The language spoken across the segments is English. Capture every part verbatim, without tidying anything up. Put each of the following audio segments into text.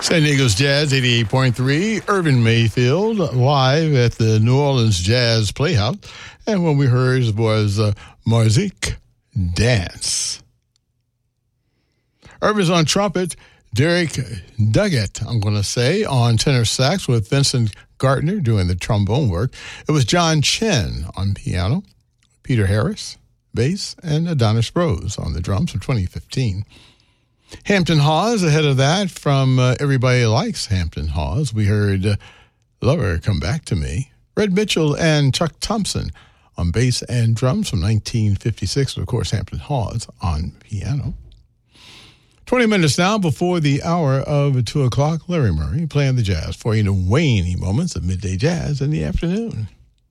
San Diego's Jazz eighty-eight point three, Urban Mayfield live at the New Orleans Jazz Playhouse. And what we heard was uh, Marzik Dance. Urban's on trumpet, Derek Duggett, I'm going to say, on tenor sax with Vincent Gartner doing the trombone work. It was John Chen on piano, Peter Harris, bass, and Adonis Rose on the drums from twenty fifteen. Hampton Hawes ahead of that from uh, Everybody Likes Hampton Hawes. We heard uh, Lover Come Back to Me. Red Mitchell and Chuck Thompson on bass and drums from nineteen fifty-six. And of course, Hampton Hawes on piano. twenty minutes now before the hour of two o'clock. Larry Murray playing the jazz for you in the waning moments of midday jazz in the afternoon.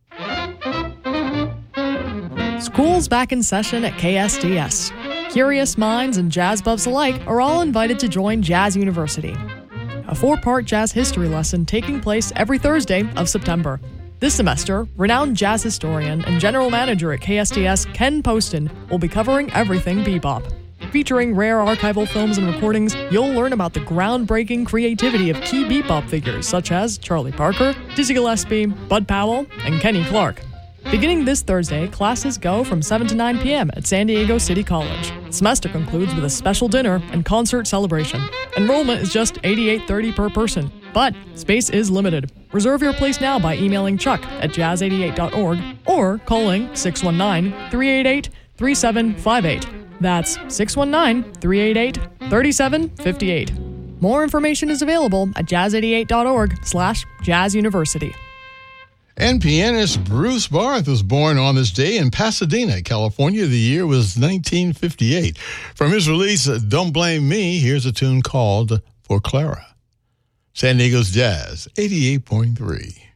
School's back in session at K S D S. Curious minds and jazz buffs alike are all invited to join Jazz University, a four-part jazz history lesson taking place every Thursday of September. This semester, renowned jazz historian and general manager at K S D S, Ken Poston, will be covering everything bebop. Featuring rare archival films and recordings, you'll learn about the groundbreaking creativity of key bebop figures such as Charlie Parker, Dizzy Gillespie, Bud Powell, and Kenny Clark. Beginning this Thursday, classes go from seven to nine p.m. at San Diego City College. The semester concludes with a special dinner and concert celebration. Enrollment is just eighty-eight dollars and thirty cents per person, but space is limited. Reserve your place now by emailing Chuck at jazz eighty-eight dot org or calling six one nine, three eight eight, three seven five eight. That's six one nine, three eight eight, three seven five eight. More information is available at jazz eighty-eight dot org slash jazz university. And pianist Bruce Barth was born on this day in Pasadena, California. The year was nineteen fifty-eight. From his release, Don't Blame Me, here's a tune called For Clara. San Diego's Jazz, eighty-eight point three.